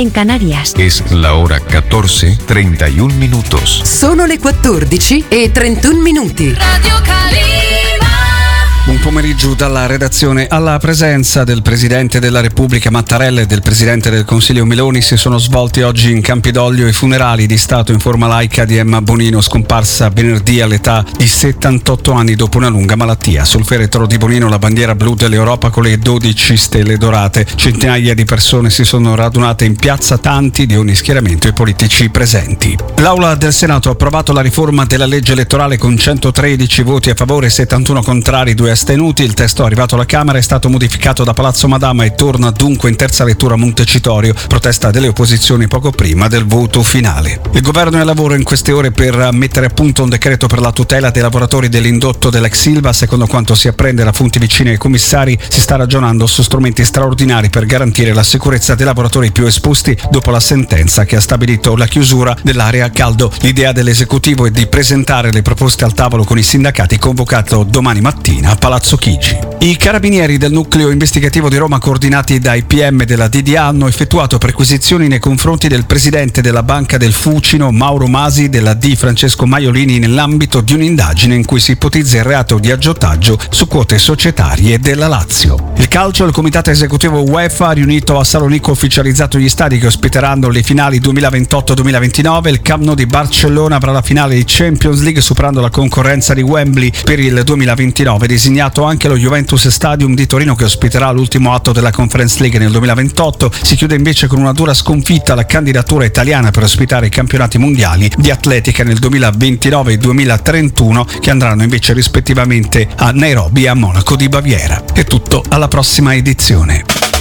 en Canarias. Es la hora 14:31 minutos. Sono le 14:31. Radio Calima. Buon pomeriggio dalla redazione. Alla presenza del Presidente della Repubblica Mattarella e del Presidente del Consiglio Meloni si sono svolti oggi in Campidoglio i funerali di Stato in forma laica di Emma Bonino, scomparsa venerdì all'età di 78 anni dopo una lunga malattia. Sul feretro di Bonino la bandiera blu dell'Europa con le 12 stelle dorate. Centinaia di persone si sono radunate in piazza, tanti di ogni schieramento e politici presenti. L'Aula del Senato ha approvato la riforma della legge elettorale con 113 voti a favore, 71 contrari, 2 astenuti. Il testo arrivato alla Camera è stato modificato da Palazzo Madama e torna dunque in terza lettura a Montecitorio, protesta delle opposizioni poco prima del voto finale. Il governo è al lavoro in queste ore per mettere a punto un decreto per la tutela dei lavoratori dell'indotto dell'ex Ilva. Secondo quanto si apprende da fonti vicine ai commissari, si sta ragionando su strumenti straordinari per garantire la sicurezza dei lavoratori più esposti dopo la sentenza che ha stabilito la chiusura dell'area a caldo. L'idea dell'esecutivo è di presentare le proposte al tavolo con i sindacati, convocato domani mattina a Palazzo Chigi. I carabinieri del nucleo investigativo di Roma, coordinati dai PM della DDA, hanno effettuato perquisizioni nei confronti del presidente della Banca del Fucino, Mauro Masi, della D, Francesco Maiolini, nell'ambito di un'indagine in cui si ipotizza il reato di aggiotaggio su quote societarie della Lazio. Il calcio, il comitato esecutivo UEFA riunito a Salonicco ha ufficializzato gli stadi che ospiteranno le finali 2028-2029. Il Camp Nou di Barcellona avrà la finale di Champions League, superando la concorrenza di Wembley per il 2029. Designato anche lo Juventus Stadium di Torino, che ospiterà l'ultimo atto della Conference League nel 2028. Si chiude invece con una dura sconfitta la candidatura italiana per ospitare i campionati mondiali di atletica nel 2029 e 2031, che andranno invece rispettivamente a Nairobi e a Monaco di Baviera. È tutto, alla prossima edizione.